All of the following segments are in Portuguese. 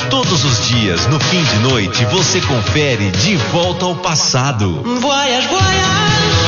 Todos os dias, no fim de noite, você confere De Volta ao Passado. Voyage, voyage.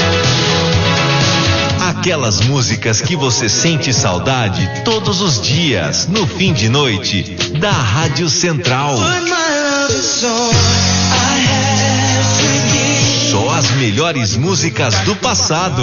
Aquelas músicas que você sente saudade todos os dias, no fim de noite, da Rádio Central. Só as melhores músicas do passado.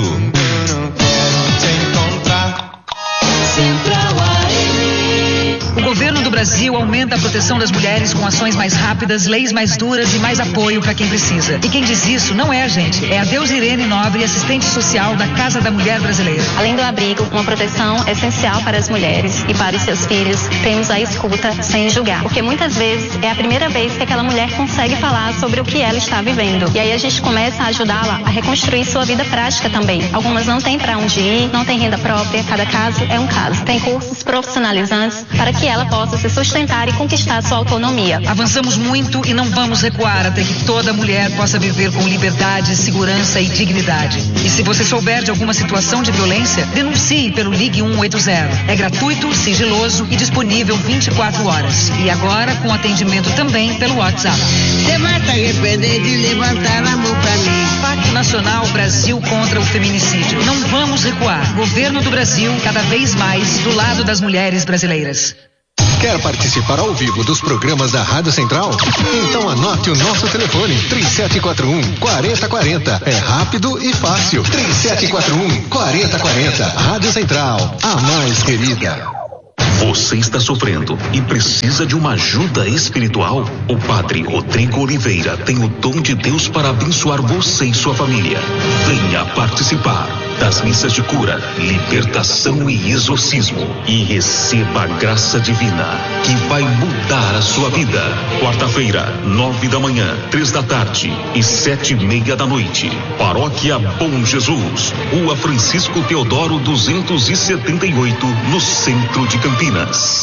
O governo do Brasil aumenta a proteção das mulheres com ações mais rápidas, leis mais duras e mais apoio para quem precisa. E quem diz isso não é a gente, é a Deusirene Nobre, assistente social da Casa da Mulher Brasileira. Além do abrigo, uma proteção essencial para as mulheres e para os seus filhos, temos a escuta sem julgar. Porque muitas vezes é a primeira vez que aquela mulher consegue falar sobre o que ela está vivendo. E aí a gente começa a ajudá-la a reconstruir sua vida prática também. Algumas não têm para onde ir, não têm renda própria, cada caso é um caso. Tem cursos profissionalizantes para que ela possa se sustentar e conquistar sua autonomia. Avançamos muito e não vamos recuar até que toda mulher possa viver com liberdade, segurança e dignidade. E se você souber de alguma situação de violência, denuncie pelo Ligue 180. É gratuito, sigiloso e disponível 24 horas. E agora com atendimento também pelo WhatsApp. Você vai se arrepender de levantar a mão pra mim. Pacto Nacional Brasil contra o Feminicídio. Não vamos recuar. Governo do Brasil, cada vez mais do lado das mulheres brasileiras. Quer participar ao vivo dos programas da Rádio Central? Então anote o nosso telefone, 3741-4040. É rápido e fácil. 3741-4040. Rádio Central, a mais querida. Você está sofrendo e precisa de uma ajuda espiritual? O Padre Rodrigo Oliveira tem o dom de Deus para abençoar você e sua família. Venha participar das missas de cura, libertação e exorcismo e receba a graça divina que vai mudar a sua vida. Quarta-feira, 9 da manhã, 3 da tarde e 7:30 da noite. Paróquia Bom Jesus, Rua Francisco Teodoro 278, no centro de Campinas.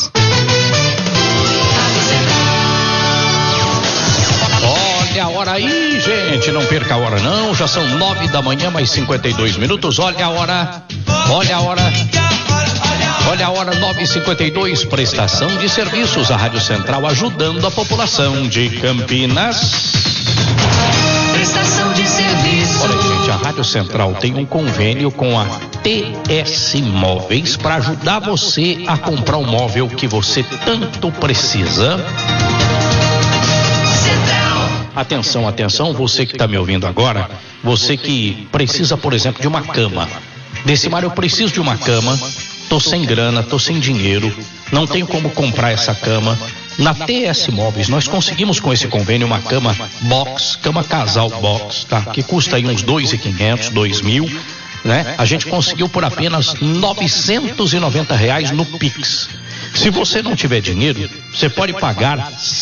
Olha a hora aí, gente, não perca a hora não, já são 9 da manhã, mais 52 minutos, olha a hora, 9h52, prestação de serviços, a Rádio Central ajudando a população de Campinas. Prestação de serviço. Olha, gente, a Rádio Central tem um convênio com a TS Móveis para ajudar você a comprar o móvel que você tanto precisa. Atenção, você que está me ouvindo agora, você que precisa, por exemplo, de uma cama. Decimar, eu preciso de uma cama, tô sem grana, tô sem dinheiro, não tenho como comprar essa cama. Na TS Móveis, nós conseguimos com esse convênio uma cama box, cama casal box, tá? Que custa aí uns R$2.500, R$2.000, né? A gente conseguiu por apenas R$990 no Pix. Se você não tiver dinheiro, você pode pagar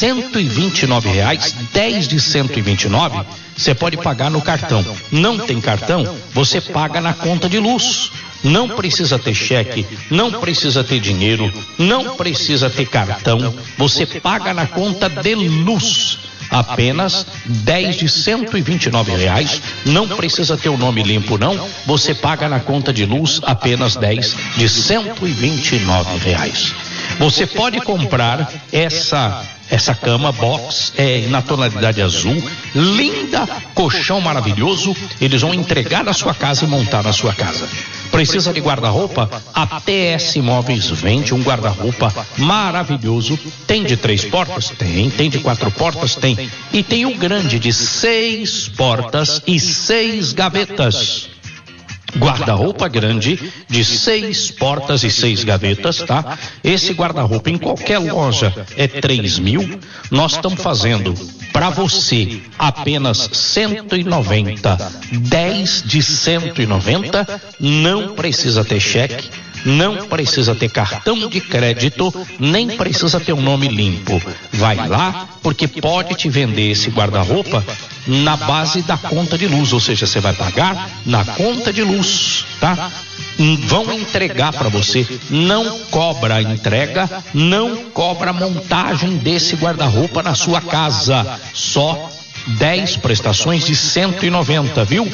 R$129, 10 de 129, você pode pagar no cartão. Não tem cartão, você paga na conta de luz. Não precisa ter cheque, não precisa ter dinheiro, não precisa ter cartão, você paga na conta de luz. Apenas 10 de R$129, não precisa ter o nome limpo não, você paga na conta de luz apenas 10 de R$129. Você pode comprar essa cama box na tonalidade azul, linda, colchão maravilhoso, eles vão entregar na sua casa e montar na sua casa. Precisa de guarda-roupa? A TS Móveis vende um guarda-roupa maravilhoso. Tem de 3 portas? Tem de 4 portas? Tem. E tem o grande de 6 portas e 6 gavetas. Guarda-roupa grande de 6 portas e 6 gavetas, tá? Esse guarda-roupa em qualquer loja é 3.000. Nós estamos fazendo para você apenas 190, 10 de 190. Não precisa ter cheque, não precisa ter cartão de crédito, nem precisa ter um nome limpo. Vai lá, porque pode te vender esse guarda-roupa na base da conta de luz, ou seja, você vai pagar na conta de luz, tá? Vão entregar para você, não cobra a entrega, não cobra a montagem desse guarda-roupa na sua casa, só 10 prestações de 190, viu?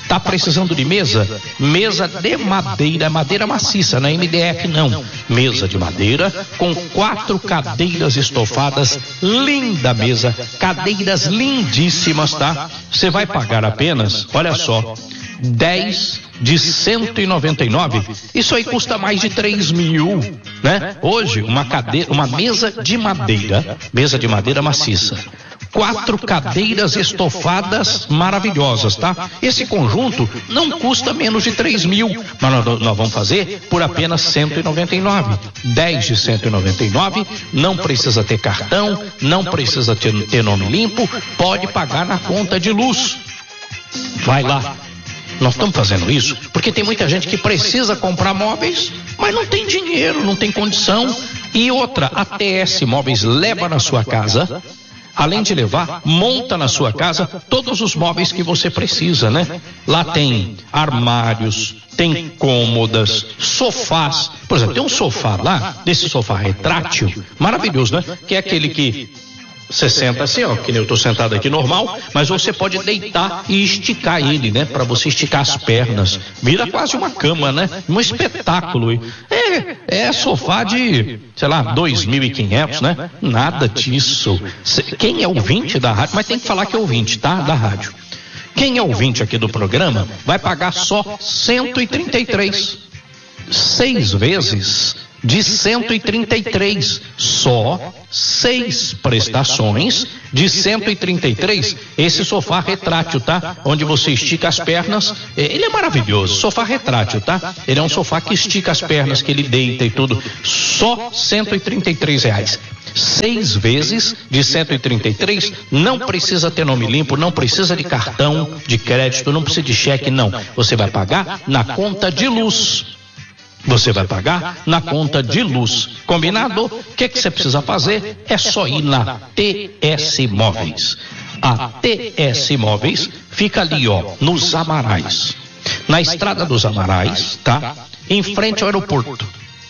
Tá precisando de mesa? Mesa de madeira, madeira maciça, não é MDF não. Mesa de madeira com 4 cadeiras estofadas, linda mesa, cadeiras lindíssimas, tá? Você vai pagar apenas, olha só, 10 de 199. Isso aí custa mais de 3.000, né? Hoje, uma mesa de madeira maciça. 4 cadeiras estofadas maravilhosas, tá? Esse conjunto não custa menos de 3.000, mas nós vamos fazer por apenas 199. 10 de 199, não precisa ter cartão, não precisa ter nome limpo, pode pagar na conta de luz. Vai lá. Nós estamos fazendo isso porque tem muita gente que precisa comprar móveis, mas não tem dinheiro, não tem condição. E outra, a TS Móveis leva na sua casa, além de levar, monta na sua casa todos os móveis que você precisa, né? Lá tem armários, tem cômodas, sofás. Por exemplo, tem um sofá lá, desse sofá retrátil, maravilhoso, né? Que é aquele que você senta assim, ó, que nem eu tô sentado aqui normal, mas você pode deitar e esticar ele, né? Pra você esticar as pernas. Vira quase uma cama, né? Um espetáculo. É sofá de, sei lá, 2.500, né? Nada disso. Quem é ouvinte da rádio, mas tem que falar que é ouvinte, tá? Da rádio. Quem é ouvinte aqui do programa vai pagar só 133. 6 vezes de 133, só 6 prestações de 133. Esse sofá retrátil, tá? Onde você estica as pernas, ele é maravilhoso, sofá retrátil, tá? Ele é um sofá que estica as pernas, que ele deita e tudo, só R$133. 6 vezes de 133, não precisa ter nome limpo, não precisa de cartão de crédito, não precisa de cheque, não. Você vai pagar na conta de luz. Você vai pagar na conta de luz. Combinado? O que você precisa fazer? É só ir na TS Móveis. A TS Móveis fica ali, ó, nos Amarais. Na Estrada dos Amarais, tá? Em frente ao aeroporto.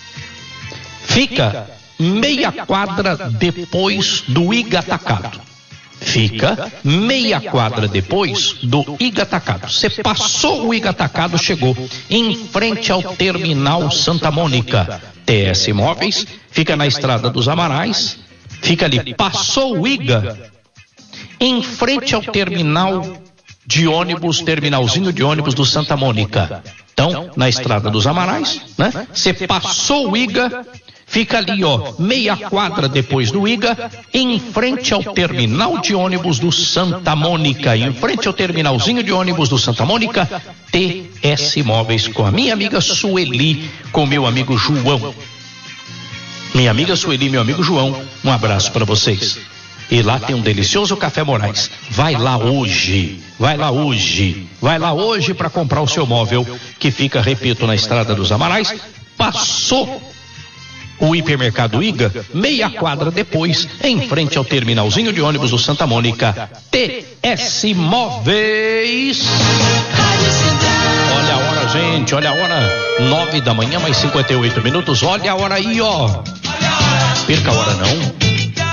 Fica meia quadra depois do Iga Atacado. Fica meia quadra depois do Iga Atacado. Você passou o Iga Atacado, chegou em frente ao Terminal Santa Mônica. TS Móveis fica na Estrada dos Amarais, fica ali, passou o Iga, em frente ao terminal de ônibus, terminalzinho de ônibus do Santa Mônica. Então, na Estrada dos Amarais, né? Você passou o Iga, fica ali, ó, meia quadra depois do Iga, em frente ao terminal de ônibus do Santa Mônica, em frente ao terminalzinho de ônibus do Santa Mônica, TS Móveis, com a minha amiga Sueli, com meu amigo João. Minha amiga Sueli, meu amigo João, um abraço para vocês. E lá tem um delicioso Café Moraes. Vai lá hoje, vai lá hoje, vai lá hoje para comprar o seu móvel, que fica, repito, na Estrada dos Amarais. Passou o hipermercado Iga, meia quadra depois, em frente ao terminalzinho de ônibus do Santa Mônica. TS Móveis. Olha a hora, gente, olha a hora. 9 da manhã, mais 58 minutos. Olha a hora aí, ó. Perca a hora não.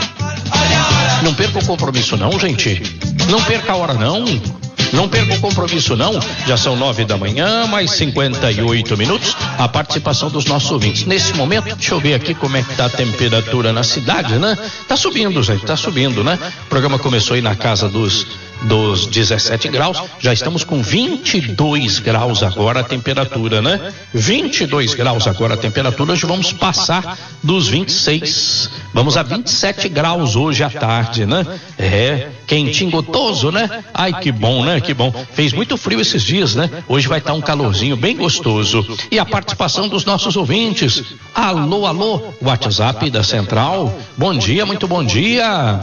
Não perca o compromisso não, gente. Não perca a hora não. Não perca o compromisso não. Já são 9 da manhã, mais 58 minutos. A participação dos nossos ouvintes. Nesse momento, deixa eu ver aqui como é que tá a temperatura na cidade, né? Tá subindo, gente, tá subindo, né? O programa começou aí na casa dos 17 graus. Já estamos com 22 graus agora a temperatura, né? 22 graus agora a temperatura. Hoje vamos passar dos 26. Vamos a 27 graus hoje à tarde, né? É, quentinho, gostoso, né? Ai, que bom, né? Que bom. Fez muito frio esses dias, né? Hoje vai estar um calorzinho bem gostoso. E a participação dos nossos ouvintes. Alô, alô, WhatsApp da Central. Bom dia, muito bom dia.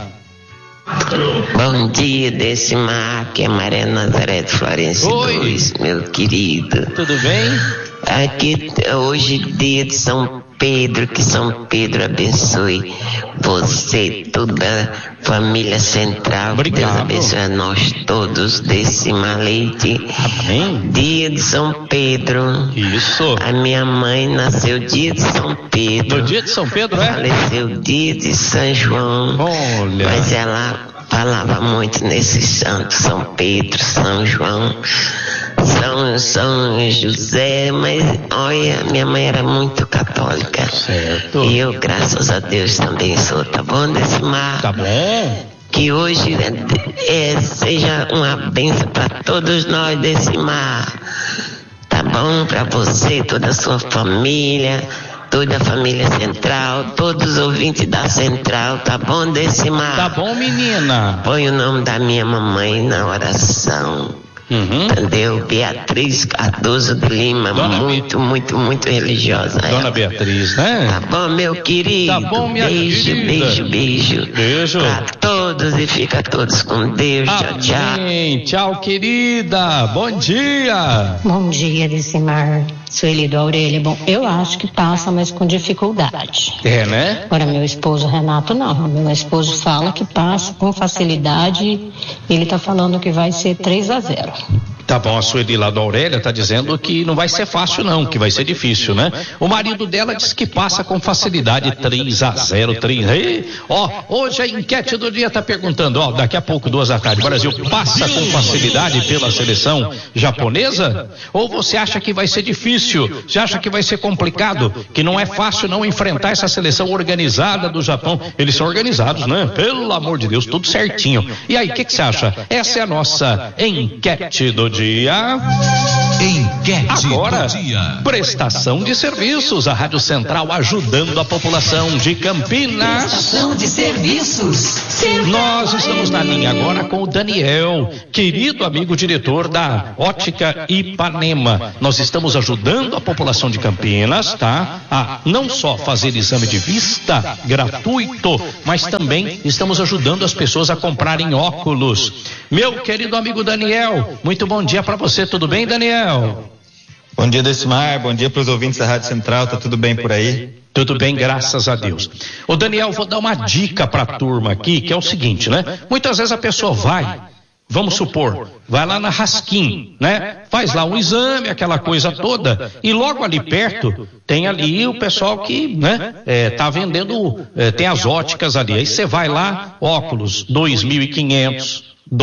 Bom dia, Decimar, que é Maria Nazaré de Florença 2, meu querido. Tudo bem? Aqui hoje, dia de São Pedro, que São Pedro abençoe você, toda a família Central. Obrigado. Deus abençoe a nós todos, Decimar Leite. Amém. Dia de São Pedro. Isso. A minha mãe nasceu dia de São Pedro. No dia de São Pedro, é? Faleceu dia de São João. Olha. Mas ela falava muito nesses santos, São Pedro, São João. São José, mas olha, minha mãe era muito católica. Certo. E eu, graças a Deus, também sou, tá bom, Decimar? Tá bom. Que hoje seja uma bênção para todos nós, Decimar. Tá bom? Para você, toda a sua família, toda a família Central, todos os ouvintes da Central, tá bom, Decimar? Tá bom, menina. Põe o nome da minha mamãe na oração. Entendeu? Beatriz Cardoso de Lima, muito religiosa. Dona Beatriz, né? Tá bom, meu querido? Tá bom, minha querida. Beijo. Pra todos e fica todos com Deus. Amém. Tchau, querida. Bom dia. Bom dia, Decimar. Sueli do Aurélio. Bom, eu acho que passa, mas com dificuldade. É, né? Agora, meu esposo Renato, não. Meu esposo fala que passa com facilidade. Ele tá falando que vai ser 3-0. Tá bom, a Sueli lá do Aurélia tá dizendo que não vai ser fácil não, que vai ser difícil, né? O marido dela diz que passa com facilidade 3-0, 3. Ó, hoje a enquete do dia tá perguntando, ó, daqui a pouco 14h, Brasil passa com facilidade pela seleção japonesa? Ou você acha que vai ser difícil? Você acha que vai ser complicado? Que não é fácil não enfrentar essa seleção organizada do Japão? Eles são organizados, né? Pelo amor de Deus, tudo certinho. E aí, o que você acha? Essa é a nossa enquete do dia. Enquete agora, do dia. Prestação de serviços. A Rádio Central ajudando a população de Campinas. Prestação de serviços. Nós estamos na linha agora com o Daniel, querido amigo diretor da Ótica Ipanema. Nós estamos ajudando a população de Campinas, tá? A não só fazer exame de vista gratuito, mas também estamos ajudando as pessoas a comprarem óculos. Meu querido amigo Daniel, muito bom dia para você, tudo bem, Daniel? Bom dia, Decimar, bom dia para os ouvintes da Rádio Central, tá tudo bem por aí? Tudo bem, graças a Deus. Ô Daniel, vou dar uma dica para a turma aqui, que é o seguinte, né? Muitas vezes a pessoa vai, vamos supor, vai lá na Raskin, né? Faz lá um exame, aquela coisa toda, e logo ali perto tem ali o pessoal que, né? Tá vendendo, tem as óticas ali, aí você vai lá, óculos, R$2.500,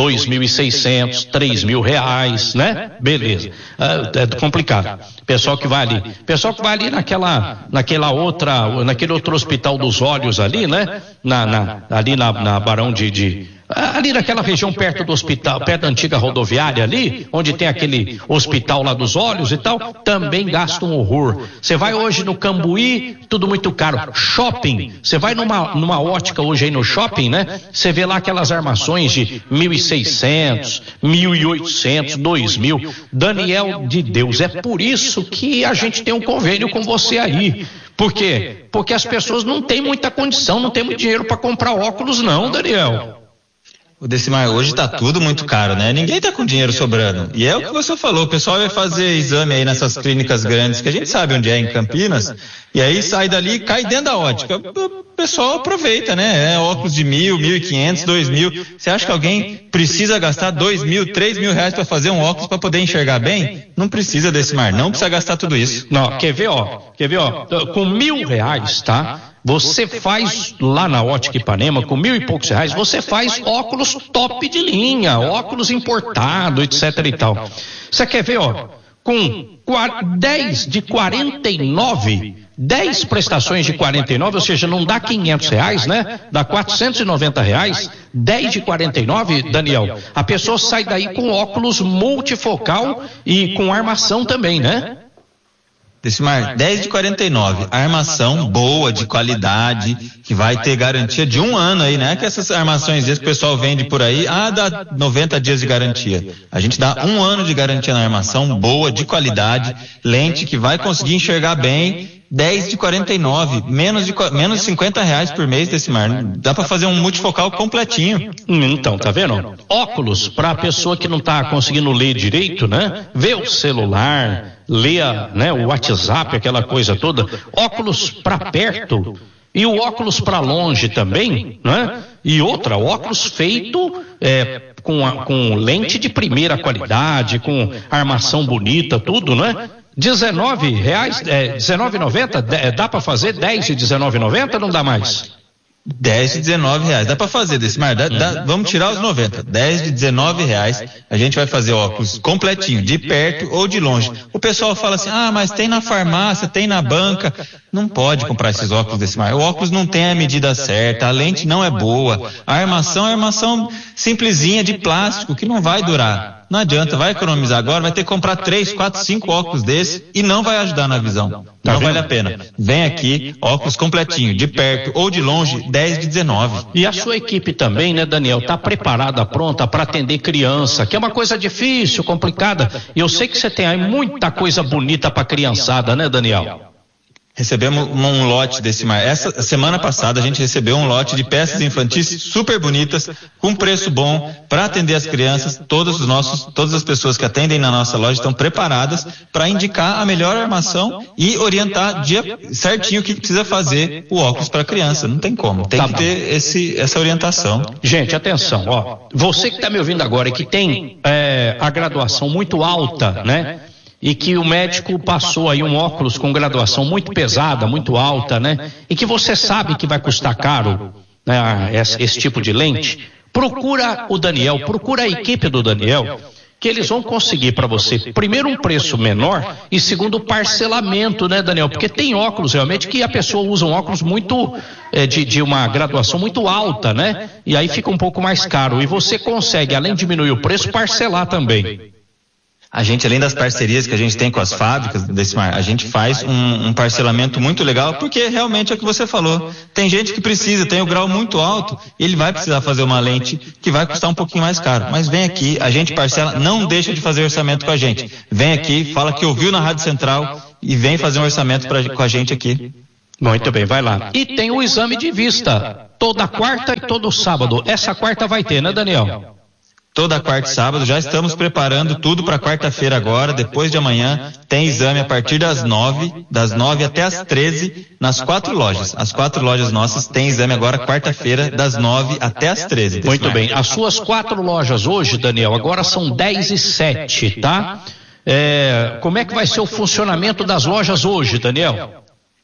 R$2.600, R$3.000, né? Beleza. É complicado. Pessoal que vai ali naquele outro hospital dos olhos ali, né? Ali na Barão ali naquela região perto do hospital, perto da antiga rodoviária ali, onde tem aquele hospital lá dos olhos e tal, também gasta um horror. Você vai hoje no Cambuí, tudo muito caro. Shopping, você vai numa ótica hoje aí no shopping, né? Você vê lá aquelas armações de 1.600, 1.800, 2.000. Daniel de Deus, é por isso que a gente tem um convênio com você aí. Por quê? Porque as pessoas não têm muita condição, não têm muito dinheiro para comprar óculos não, Daniel. O Decimar, hoje tá tudo muito caro, né? Ninguém tá com dinheiro sobrando. E é o que você falou, o pessoal vai fazer exame aí nessas clínicas grandes, que a gente sabe onde é, em Campinas, e aí sai dali e cai dentro da ótica. O pessoal aproveita, né? Óculos de 1.000, 1.500, 2.000. Você acha que alguém precisa gastar 2.000, 3.000 reais para fazer um óculos para poder enxergar bem? Não precisa, Decimar, não precisa gastar tudo isso. Não, quer ver, ó? Com R$1.000, tá? Você faz lá na Ótica Ipanema, com R$1.000 e poucos, você faz óculos top de linha, óculos importado, etc e tal. Você quer ver, ó? Com 10 de 49, 10 prestações de 49, ou seja, não dá R$500, né? Dá R$490, 10 de 49, Daniel. A pessoa sai daí com óculos multifocal e com armação também, né? Decimar, 10 de 49, armação boa, de qualidade, que vai ter garantia de 1 ano aí, né? Que essas armações que o pessoal vende por aí, dá 90 dias de garantia. A gente dá 1 ano de garantia na armação, boa, de qualidade, lente que vai conseguir enxergar bem, 10 de 49, menos de R$50 por mês, Decimar. Dá para fazer um multifocal completinho. Então, tá vendo? Óculos para a pessoa que não tá conseguindo ler direito, né? Ver o celular, ler, né, o WhatsApp, aquela coisa toda. Óculos para perto e o óculos para longe também, né? E outra, óculos feito com lente de primeira qualidade, com armação bonita, tudo, né? R$19, R$19,90, dá para fazer 10 de R$19,90 ou não dá mais? 10 de R$19. Dá pra fazer, Decimar? Vamos tirar os 90. 10 de R$19. A gente vai fazer óculos completinho, de perto ou de longe. O pessoal fala assim, mas tem na farmácia, tem na banca. Não pode comprar esses óculos, Decimar. O óculos não tem a medida certa, a lente não é boa. A armação é armação simplesinha de plástico que não vai durar. Não adianta, vai economizar agora, vai ter que comprar 3, 4, 5 óculos desse e não vai ajudar na visão. Não vale a pena. Vem aqui, óculos completinho, de perto ou de longe, 10 de R$19. E a sua equipe também, né, Daniel, tá preparada, pronta para atender criança, que é uma coisa difícil, complicada. E eu sei que você tem aí muita coisa bonita para criançada, né, Daniel? Recebemos um lote, Decimar. Essa semana passada a gente recebeu um lote de peças infantis super bonitas, com preço bom, para atender as crianças. Todas as pessoas que atendem na nossa loja estão preparadas para indicar a melhor armação e orientar dia certinho o que precisa fazer o óculos para a criança. Não tem como. Tem que ter essa orientação. Gente, atenção, ó. Você que está me ouvindo agora e que tem a graduação muito alta, né? E que o médico passou aí um óculos com graduação muito pesada, muito alta, né? E que você sabe que vai custar caro, né, esse tipo de lente, procura o Daniel, procura a equipe do Daniel, que eles vão conseguir para você, primeiro, um preço menor e segundo, parcelamento, né, Daniel? Porque tem óculos realmente que a pessoa usa um óculos muito, de uma graduação muito alta, né? E aí fica um pouco mais caro. E você consegue, além de diminuir o preço, parcelar também. A gente, além das parcerias que a gente tem com as fábricas, Decimar, a gente faz um parcelamento muito legal, porque realmente é o que você falou. Tem gente que precisa, tem o grau muito alto, ele vai precisar fazer uma lente que vai custar um pouquinho mais caro. Mas vem aqui, a gente parcela, não deixa de fazer orçamento com a gente. Vem aqui, fala que ouviu na Rádio Central e vem fazer um orçamento com a gente aqui. Muito bem, vai lá. E tem o exame de vista, toda quarta e todo sábado. Essa quarta vai ter, né, Daniel? Toda quarta e sábado, já estamos preparando tudo para quarta-feira agora, depois de amanhã, tem exame a partir das 9 até as 13, nas 4 lojas. As 4 lojas nossas têm exame agora quarta-feira, das 9 até as 13. Muito bem, as suas 4 lojas hoje, Daniel, agora são 10 e 7, tá? Como é que vai ser o funcionamento das lojas hoje, Daniel?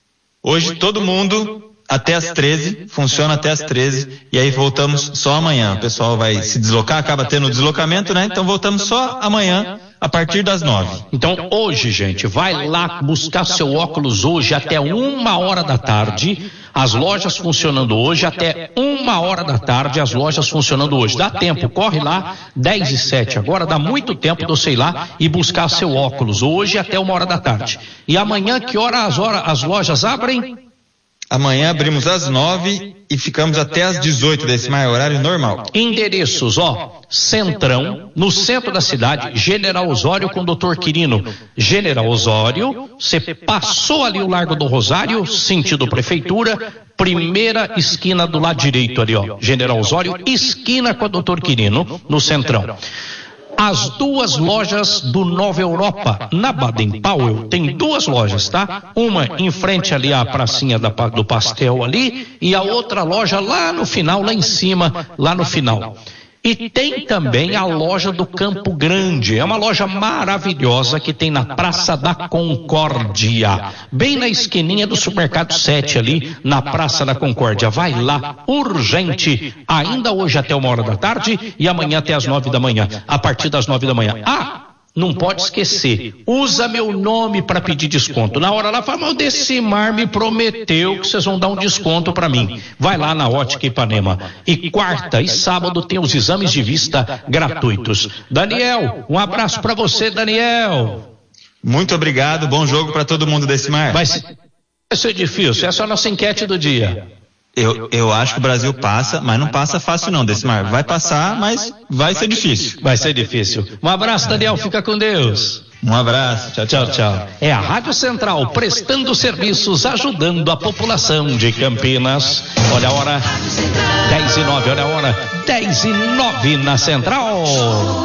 Hoje todo mundo até as 13, funciona até as 13, e aí voltamos só amanhã. O pessoal vai se deslocar, acaba tendo deslocamento, né? Então voltamos só amanhã, a partir das 9. Então hoje, gente, vai lá buscar seu óculos hoje até 1h da tarde, as lojas funcionando hoje, até 1h da tarde, as lojas funcionando hoje. Dá tempo, corre lá, 10 e 7, agora dá muito tempo de você ir lá e buscar seu óculos hoje até 1h da tarde. E amanhã, que hora as lojas abrem? Amanhã abrimos às 9 e ficamos até às 18, Decimar, horário normal. Endereços, Centrão, no centro da cidade, General Osório com Dr. Quirino. General Osório, você passou ali o Largo do Rosário, sentido prefeitura, primeira esquina do lado direito ali, General Osório, esquina com a Dr. Quirino, no Centrão. As 2 lojas do Nova Europa, na Baden-Powell, tem 2 lojas, tá? Uma em frente ali à pracinha do pastel ali, e a outra loja lá no final, lá em cima, lá no final. E tem também a loja do Campo Grande, é uma loja maravilhosa que tem na Praça da Concórdia, bem na esquininha do Supermercado 7 ali, na Praça da Concórdia. Vai lá, urgente, ainda hoje até 1h da tarde e amanhã até as 9 da manhã, a partir das 9 da manhã. Não pode esquecer, usa meu nome para pedir desconto. Na hora lá, fala, mas o Decimar me prometeu que vocês vão dar um desconto para mim. Vai lá na Ótica Ipanema. E quarta e sábado tem os exames de vista gratuitos. Daniel, um abraço para você, Daniel. Muito obrigado, bom jogo para todo mundo, Decimar. Vai ser difícil, essa é a nossa enquete do dia. Eu acho que o Brasil passa, mas não passa fácil não, Decimar. Vai passar, mas vai ser difícil. Vai ser difícil. Um abraço, Daniel, fica com Deus. Um abraço, tchau. É a Rádio Central prestando serviços, ajudando a população de Campinas. Olha a hora, 10h09, olha a hora, 10h09 na Central.